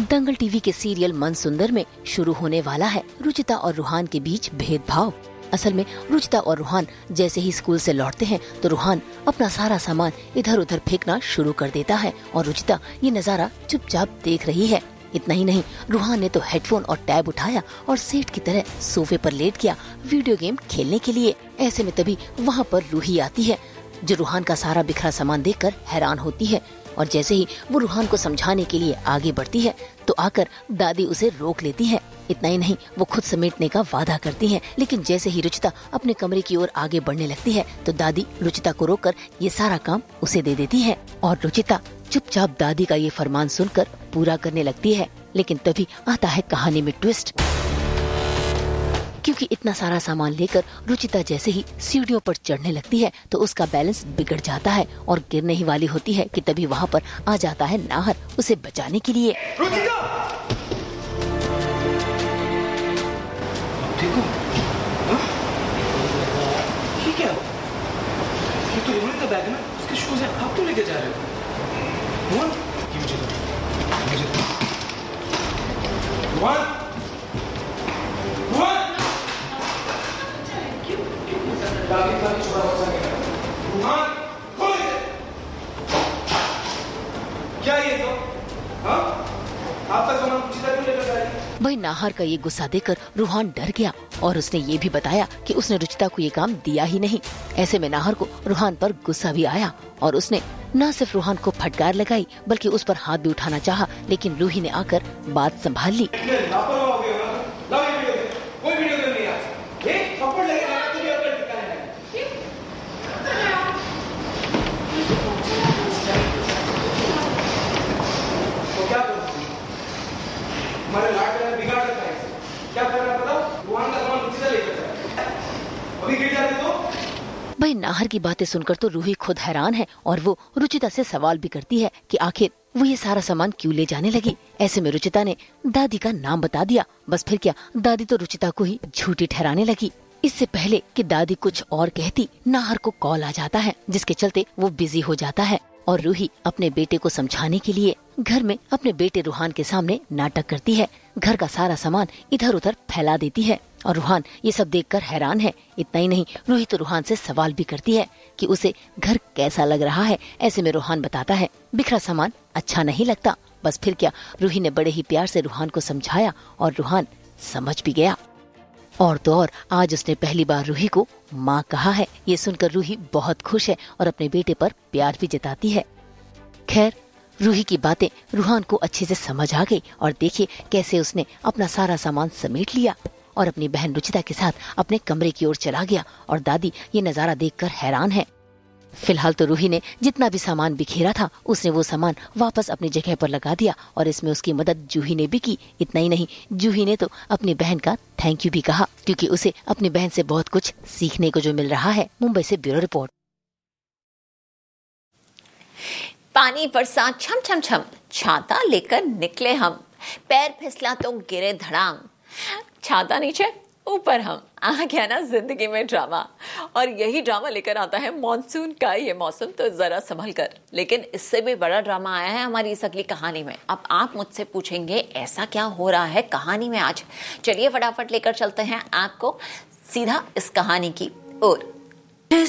दंगल TV के serial मन सुंदर में शुरू होने वाला है रुचिता और रूहान के बीच भेदभाव। असल में रुचिता और रूहान जैसे ही स्कूल से लौटते हैं तो रूहान अपना सारा सामान इधर उधर फेंकना शुरू कर देता है और रुचिता ये नजारा चुपचाप देख रही है। इतना ही नहीं, रूहान ने तो हेडफोन और टैब उठाया और सेठ की तरह सोफे पर लेट गया वीडियो गेम खेलने के लिए। ऐसे में तभी वहाँ पर रूही आती है जो रूहान का सारा बिखरा सामान देखकर हैरान होती है और जैसे ही वो रूहान को समझाने के लिए आगे बढ़ती है तो आकर दादी उसे रोक लेती है। इतना ही नहीं, वो खुद समेटने का वादा करती हैं, लेकिन जैसे ही रुचिता अपने कमरे की ओर आगे बढ़ने लगती है तो दादी रुचिता को रोककर ये सारा काम उसे दे देती है और रुचिता चुपचाप दादी का ये फरमान सुनकर पूरा करने लगती है। लेकिन तभी आता है कहानी में ट्विस्ट, क्योंकि इतना सारा सामान लेकर रुचिता जैसे ही सीढ़ियों पर चढ़ने लगती है तो उसका बैलेंस बिगड़ जाता है और गिरने ही वाली होती है कि तभी वहाँ पर आ जाता है नाहर उसे बचाने के लिए। रुचिता! ठीक हो? हाँ? ये क्या? ये तो रोहन का बैग है ना, उसके शूज हैं, आप तो लेके जा रहे हो। रोहन? ये मुझे दो। रोहन? रोहन? दादी छोड़ा हो सकेगा। रोहन, खोल इसे। क्या ये सब? हाँ? आपका सामान रुचिता क्यों लेकर जा रही है? भाई नाहर का ये गुस्सा देखकर रूहान डर गया और उसने ये भी बताया कि उसने रुचिता को ये काम दिया ही नहीं। ऐसे में नाहर को रूहान पर गुस्सा भी आया और उसने न सिर्फ रूहान को फटकार लगाई बल्कि उस पर हाथ भी उठाना चाहा, लेकिन रूही ने आकर बात संभाल ली। भाई नाहर की बातें सुनकर तो रूही खुद हैरान है और वो रुचिता से सवाल भी करती है कि आखिर वो ये सारा सामान क्यों ले जाने लगी। ऐसे में रुचिता ने दादी का नाम बता दिया। बस फिर क्या, दादी तो रुचिता को ही झूठी ठहराने लगी। इससे पहले कि दादी कुछ और कहती, नाहर को कॉल आ जाता है जिसके चलते वो बिजी हो जाता है और रूही अपने बेटे को समझाने के लिए घर में अपने बेटे रूहान के सामने नाटक करती है। घर का सारा सामान इधर उधर फैला देती है और रूहान ये सब देखकर हैरान है। इतना ही नहीं, रूही तो रूहान से सवाल भी करती है कि उसे घर कैसा लग रहा है। ऐसे में रूहान बताता है बिखरा सामान अच्छा नहीं लगता। बस फिर क्या, रूही ने बड़े ही प्यार से रूहान को समझाया और रूहान समझ भी गया। और तो और आज उसने पहली बार रूही को माँ कहा है। ये सुनकर रूही बहुत खुश है और अपने बेटे पर प्यार भी जताती है। खैर, रूही की बातें रूहान को अच्छे से समझ आ गई और देखिए कैसे उसने अपना सारा सामान समेट लिया और अपनी बहन रुचिता के साथ अपने कमरे की ओर चला गया और दादी ये नजारा देखकर हैरान है। फिलहाल तो रूही ने जितना भी सामान बिखेरा था उसने वो सामान वापस अपनी जगह पर लगा दिया और इसमें उसकी मदद जूही ने भी की। इतना ही नहीं, जूही ने तो अपनी बहन का थैंक यू भी कहा क्योंकि उसे अपनी बहन से बहुत कुछ सीखने को जो मिल रहा है। मुंबई से ब्यूरो रिपोर्ट। पानी बरसात छम छम छम, छाता लेकर निकले हम, पैर फिसला तो गिरे धड़ाम, छाता नीचे ऊपर हम। आ गया ना जिंदगी में ड्रामा, और यही ड्रामा लेकर आता है मॉनसून का ये मौसम, तो जरा संभल कर। लेकिन इससे भी बड़ा ड्रामा आया है हमारी इस अगली कहानी में। अब आप मुझसे पूछेंगे ऐसा क्या हो रहा है कहानी में आज। चलिए फटाफट लेकर चलते हैं आपको सीधा इस कहानी की ओर।